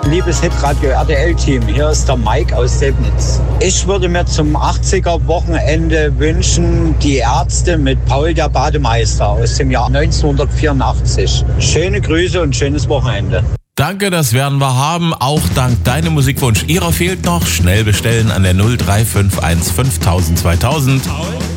liebes Hitradio RTL-Team, hier ist der Mike aus Sebnitz. Ich würde mir zum 80er-Wochenende wünschen, die Ärzte mit Paul der Bademeister aus dem Jahr 1984. Schöne Grüße und schönes Wochenende. Danke, das werden wir haben, auch dank deinem Musikwunsch. Ihrer fehlt noch, schnell bestellen an der 0351 5000 2000.